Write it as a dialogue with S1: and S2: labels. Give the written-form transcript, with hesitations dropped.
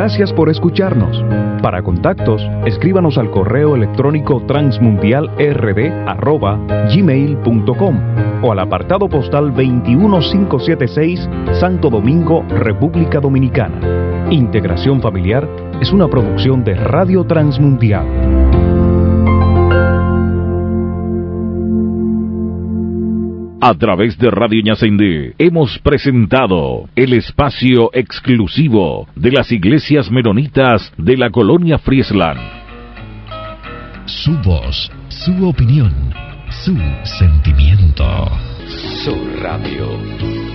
S1: Gracias por escucharnos. Para contactos, escríbanos al correo electrónico transmundialrd@gmail.com o al apartado postal 21576, Santo Domingo, República Dominicana. Integración Familiar es una producción de Radio Transmundial.
S2: A través de Radio Ñacendé hemos presentado el espacio exclusivo de las iglesias menonitas de la colonia Friesland.
S3: Su voz, su opinión, su sentimiento.
S4: Su radio.